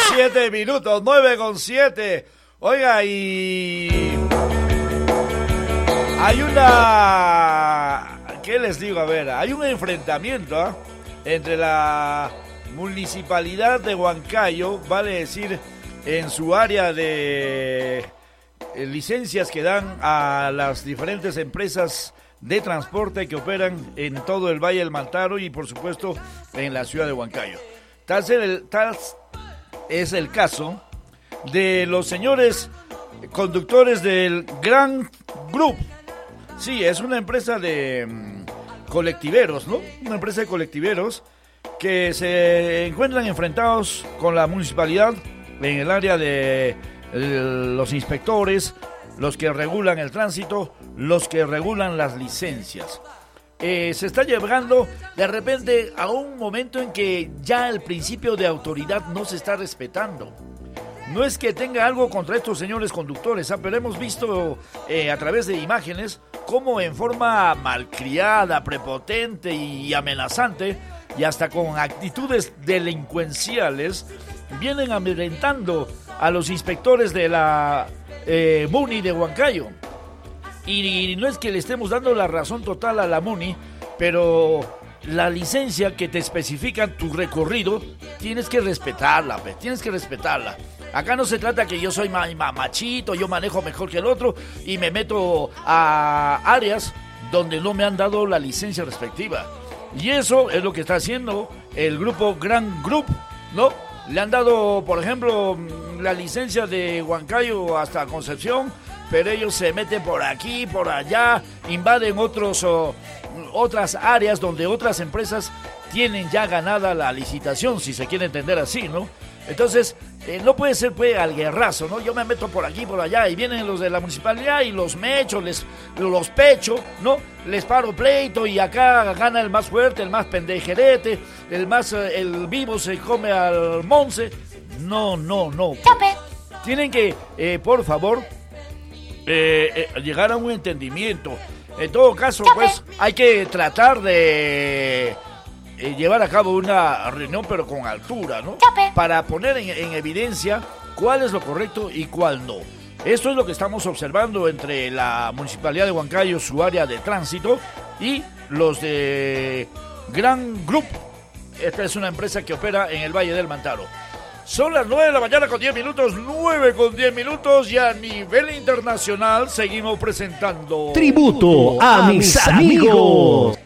7 minutos, 9:07. Oiga, y hay ¿qué les digo? A ver, hay un enfrentamiento entre la municipalidad de Huancayo, vale decir, en su área de licencias que dan a las diferentes empresas de transporte que operan en todo el Valle del Mantaro y por supuesto en la ciudad de Huancayo. Tal es el caso de los señores conductores del Gran Group. Sí, es una empresa de colectiveros, ¿no? Una empresa de colectiveros que se encuentran enfrentados con la municipalidad en el área de los inspectores, los que regulan el tránsito, los que regulan las licencias. Se está llegando de repente a un momento en que ya el principio de autoridad no se está respetando. No es que tenga algo contra estos señores conductores, pero hemos visto a través de imágenes cómo en forma malcriada, prepotente y amenazante, y hasta con actitudes delincuenciales, vienen amedrentando a los inspectores de la MUNI de Huancayo. Y no es que le estemos dando la razón total a la MUNI, pero la licencia que te especifica tu recorrido, tienes que respetarla, tienes que respetarla. Acá no se trata que yo soy machito, yo manejo mejor que el otro y me meto a áreas donde no me han dado la licencia respectiva. Y eso es lo que está haciendo el grupo Gran Group, ¿no? Le han dado, por ejemplo, la licencia de Huancayo hasta Concepción, pero ellos se meten por aquí, por allá, invaden otras áreas donde otras empresas tienen ya ganada la licitación, si se quiere entender así, ¿no? Entonces, no puede ser al guerrazo, ¿no? Yo me meto por aquí, por allá, y vienen los de la municipalidad y los mecho, los pecho, ¿no? Les paro pleito y acá gana el más fuerte, el más pendejerete, el vivo se come al monce. No. Chape. Tienen que, por favor, llegar a un entendimiento. En todo caso, pues, hay que tratar de llevar a cabo una reunión, pero con altura, ¿no? Para poner en evidencia cuál es lo correcto y cuál no. Esto es lo que estamos observando entre la Municipalidad de Huancayo, su área de tránsito, y los de Gran Group. Esta es una empresa que opera en el Valle del Mantaro. Son las 9 de la mañana con 10 minutos, 9:10, y a nivel internacional seguimos presentando Tributo a mis amigos.